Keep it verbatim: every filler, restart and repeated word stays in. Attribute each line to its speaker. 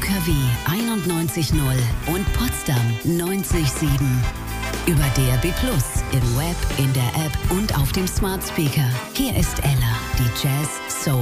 Speaker 1: K W einundneunzig null und Potsdam neunzig sieben. Über D A B Plus, im Web, in der App und auf dem Smart Speaker. Hier ist Ella, die Jazz Soul